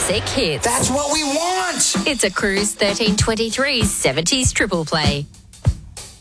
classic hits. That's what we want. It's a Cruise 1323 70s triple play.